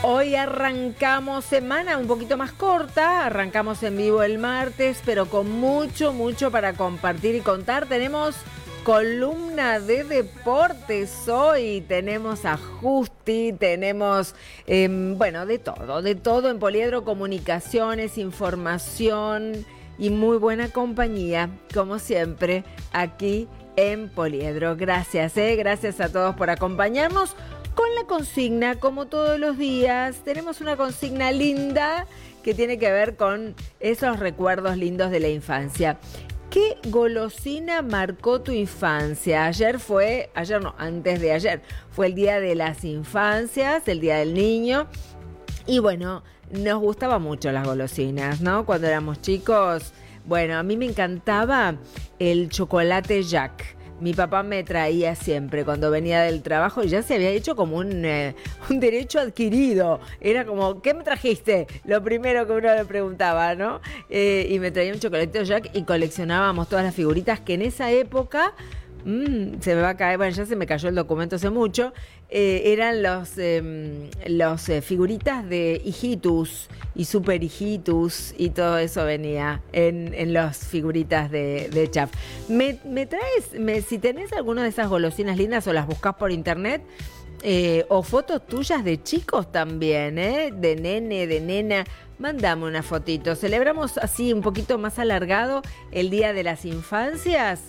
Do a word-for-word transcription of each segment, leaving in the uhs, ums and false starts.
Hoy arrancamos semana un poquito más corta, arrancamos en vivo el martes, pero con mucho, mucho para compartir y contar. Tenemos columna de deportes hoy, tenemos a Justi, tenemos, eh, bueno, de todo, de todo en Poliedro, comunicaciones, información y muy buena compañía, como siempre, aquí en Poliedro. Gracias, eh, gracias a todos por acompañarnos. Con la consigna, como todos los días, tenemos una consigna linda que tiene que ver con esos recuerdos lindos de la infancia. ¿Qué golosina marcó tu infancia? Ayer fue, ayer no, antes de ayer, fue el Día de las Infancias, el Día del Niño. Y bueno, nos gustaban mucho las golosinas, ¿no? Cuando éramos chicos, bueno, a mí me encantaba el chocolate Jack. Mi papá me traía siempre cuando venía del trabajo y ya se había hecho como un, eh, un derecho adquirido. Era como, ¿qué me trajiste? Lo primero que uno le preguntaba, ¿no? Eh, y me traía un chocolate Jack y coleccionábamos todas las figuritas que en esa época... Mm, se me va a caer, bueno, ya se me cayó el documento hace mucho. Eh, eran los, eh, los eh, figuritas de Hijitus y Super Hijitus y todo eso venía en, en las figuritas de, de Chaf. ¿Me, me traes, me, si tenés alguna de esas golosinas lindas o las buscas por internet? Eh, o fotos tuyas de chicos también, ¿eh? De nene, de nena. Mándame una fotito. Celebramos así un poquito más alargado el Día de las Infancias.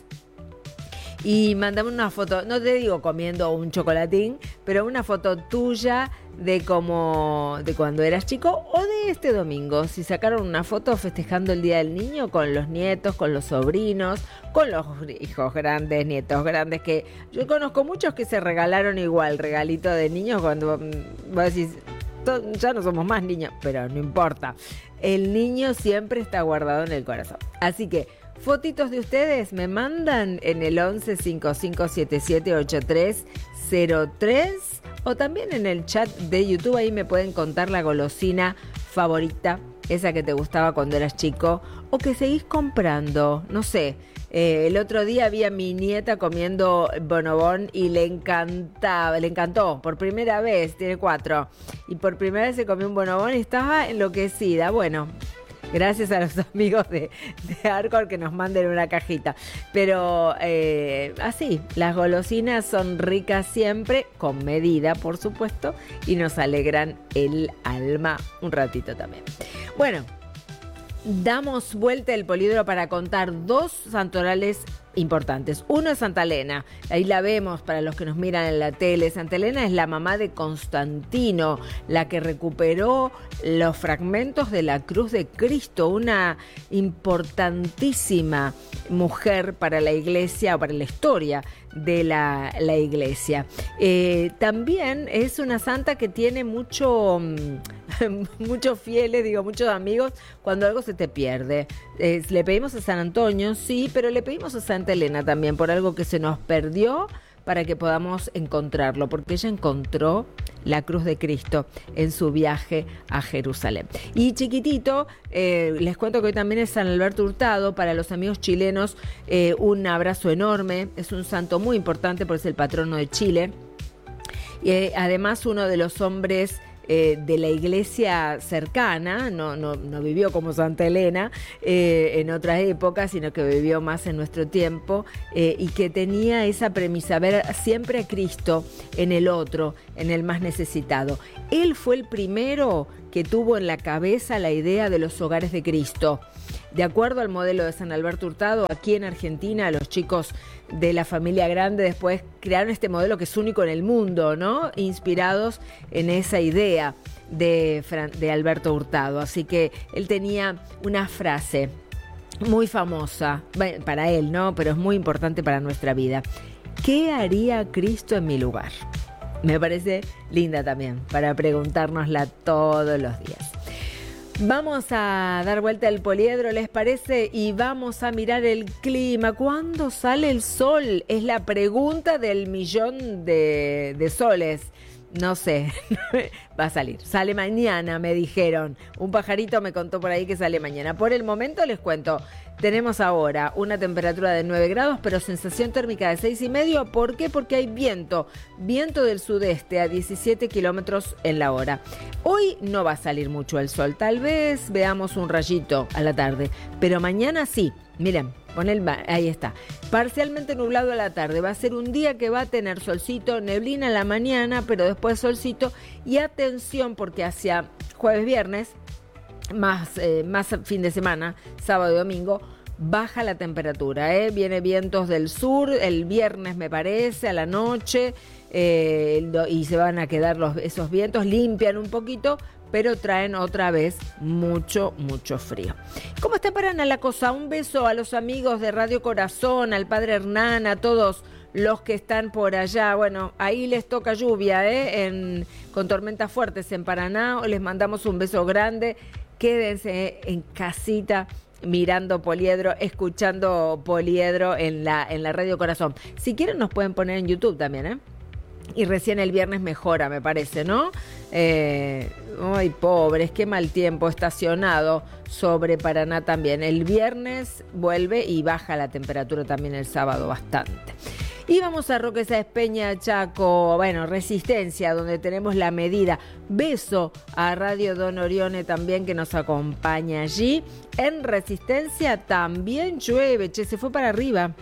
Y mandame una foto, no te digo comiendo un chocolatín, pero una foto tuya de como de cuando eras chico o de este domingo. Si sacaron una foto festejando el Día del Niño con los nietos, con los sobrinos, con los hijos grandes, nietos grandes, que yo conozco muchos que se regalaron igual regalito de niños cuando vos decís, ya no somos más niños, pero no importa. El niño siempre está guardado en el corazón. Así que fotitos de ustedes me mandan en el once cincuenta y cinco setenta y siete ochenta y tres cero tres o también en el chat de YouTube. Ahí me pueden contar la golosina favorita, esa que te gustaba cuando eras chico o que seguís comprando, no sé. Eh, el otro día vi a mi nieta comiendo bonobón y le encantaba, le encantó, por primera vez, tiene cuatro, y por primera vez se comió un bonobón y estaba enloquecida. Bueno, gracias a los amigos de, de Arcor que nos manden una cajita. Pero eh, así, las golosinas son ricas siempre, con medida, por supuesto, y nos alegran el alma un ratito también. Bueno, damos vuelta el Poliedro para contar dos santorales importantes. Uno es Santa Elena, ahí la vemos para los que nos miran en la tele. Santa Elena es la mamá de Constantino, la que recuperó los fragmentos de la cruz de Cristo, una importantísima mujer para la iglesia o para la historia de la, la iglesia. Eh, también es una santa que tiene mucho... muchos fieles, digo, muchos amigos, cuando algo se te pierde. Eh, le pedimos a San Antonio, sí, pero le pedimos a Santa Elena también por algo que se nos perdió para que podamos encontrarlo, porque ella encontró la cruz de Cristo en su viaje a Jerusalén. Y chiquitito, eh, les cuento que hoy también es San Alberto Hurtado. Para los amigos chilenos, eh, un abrazo enorme. Es un santo muy importante porque es el patrono de Chile. Y eh, además uno de los hombres Eh, de la iglesia cercana, no, no, no vivió como Santa Elena eh, en otras épocas, sino que vivió más en nuestro tiempo eh, y que tenía esa premisa, ver siempre a Cristo en el otro, en el más necesitado. Él fue el primero que tuvo en la cabeza la idea de los hogares de Cristo. De acuerdo al modelo de San Alberto Hurtado, aquí en Argentina, los chicos de la familia grande después crearon este modelo que es único en el mundo, ¿no? Inspirados en esa idea de, de Alberto Hurtado. Así que él tenía una frase muy famosa, bueno, para él, ¿no? Pero es muy importante para nuestra vida. ¿Qué haría Cristo en mi lugar? Me parece linda también, para preguntárnosla todos los días. Vamos a dar vuelta al Poliedro, ¿les parece? Y vamos a mirar el clima. ¿Cuándo sale el sol? Es la pregunta del millón de, de soles. no sé, va a salir. Sale mañana, me dijeron. Un pajarito me contó por ahí que sale mañana. Por el momento les cuento, tenemos ahora una temperatura de nueve grados, pero sensación térmica de seis y medio. ¿Por qué? Porque hay viento, viento del sudeste a diecisiete kilómetros en la hora. Hoy no va a salir mucho el sol, tal vez veamos un rayito a la tarde, pero mañana sí. Miren, pon el, ahí está. Parcialmente nublado a la tarde. Va a ser un día que va a tener solcito, neblina en la mañana, pero después solcito. Y atención, porque hacia jueves, viernes, más, eh, más fin de semana, sábado y domingo, baja la temperatura. ¿eh? Viene vientos del sur, el viernes me parece, a la noche. Eh, y se van a quedar los, esos vientos, limpian un poquito, pero traen otra vez mucho, mucho frío. ¿Cómo está Paraná la cosa? Un beso a los amigos de Radio Corazón, al padre Hernán, a todos los que están por allá. Bueno, ahí les toca lluvia, ¿eh? En, con tormentas fuertes en Paraná. Les mandamos un beso grande. Quédense en casita mirando Poliedro, escuchando Poliedro en la, en la Radio Corazón. Si quieren nos pueden poner en YouTube también, ¿eh? Y recién el viernes mejora, me parece, ¿no? Eh, ay, pobres, qué mal tiempo estacionado sobre Paraná también. El viernes vuelve y baja la temperatura también el sábado bastante. Y vamos a Roque Sáenz Peña, Chaco, bueno, Resistencia, donde tenemos la medida. Beso a Radio Don Orione también, que nos acompaña allí. En Resistencia también llueve, che, se fue para arriba.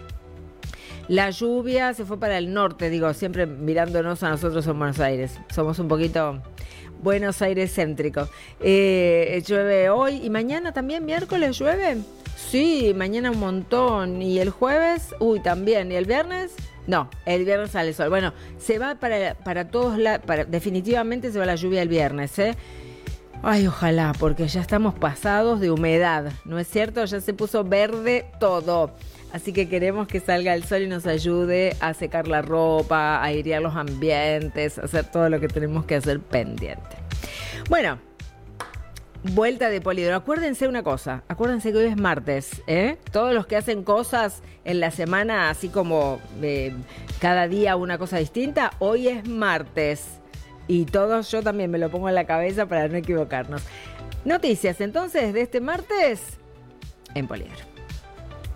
La lluvia se fue para el norte, digo, siempre mirándonos a nosotros en Buenos Aires. Somos un poquito Buenos Aires céntricos. Eh, llueve hoy y mañana también, miércoles, ¿llueve? Sí, mañana un montón. Y el jueves, uy, también. ¿Y el viernes? No, el viernes sale el sol. Bueno, se va para, para todos, la, para, definitivamente se va la lluvia el viernes, ¿eh? Ay, ojalá, porque ya estamos pasados de humedad, ¿no es cierto? Ya se puso verde todo. Así que queremos que salga el sol y nos ayude a secar la ropa, a airear los ambientes, a hacer todo lo que tenemos que hacer pendiente. Bueno, vuelta de Poliedro. Acuérdense una cosa, acuérdense que hoy es martes, ¿eh? Todos los que hacen cosas en la semana, así como eh, cada día una cosa distinta, hoy es martes. Y todos, yo también me lo pongo en la cabeza para no equivocarnos. Noticias entonces de este martes en Poliedro.